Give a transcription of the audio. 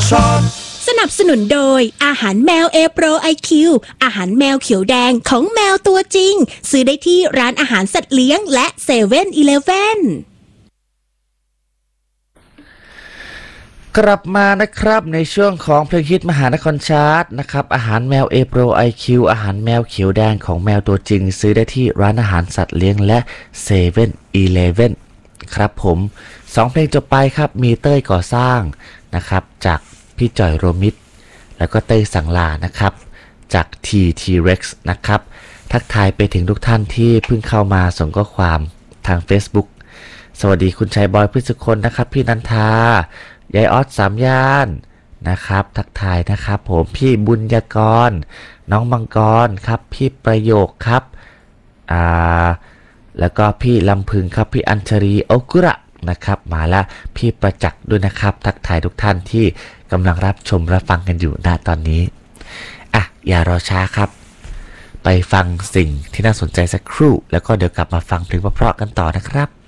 สนับสนุนโดยอาหารแมวเอโปรไอคิวอาหารแมวเขียวแดงของแมวตัวจริงซื้อได้ที่ร้านอาหารสัตว์เลี้ยงและเซเว่นอีเลฟเว่นกลับมานะครับในช่วงของเพลงฮิตมหานครชาร์ตนะครับอาหารแมวเอโปรไอคิวอาหารแมวเขียวแดงของแมวตัวจริงซื้อได้ที่ร้านอาหารสัตว์เลี้ยงและเซเว่นอีเลฟเว่นครับผม2เพลงจบไปครับมีเต้ยก่อสร้างนะครับจากพี่จ่อยโรมิตแล้วก็เต้ยสังลานะครับจาก TT-Rex นะครับทักทายไปถึงทุกท่านที่เพิ่งเข้ามาส่งข้อความทาง Facebook สวัสดีคุณชัยบอยพฤศคนนะครับพี่นันทายายออสสามย่านนะครับทักทายนะครับผมพี่บุญยกรน้องมังกรครับพี่ประโยคครับแล้วก็พี่ลำพึงครับพี่อัญชรีโอกุระนะครับมาแล้วพี่ประจักษ์ด้วยนะครับทักทายทุกท่านที่กำลังรับชมรับฟังกันอยู่ณตอนนี้อย่ารอช้าครับไปฟังสิ่งที่น่าสนใจสักครู่แล้วก็เดี๋ยวกลับมาฟังเพลงเพราะๆกันต่อนะครับ